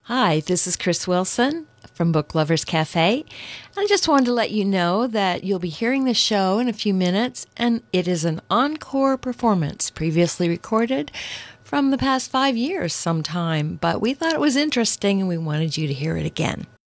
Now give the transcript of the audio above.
Hi, this is Chris Wilson from Book Lovers Cafe. I just wanted to let you know that you'll be hearing the show in a few minutes, and it is an encore performance previously recorded from the past 5 years sometime, but we thought it was interesting and we wanted you to hear it again.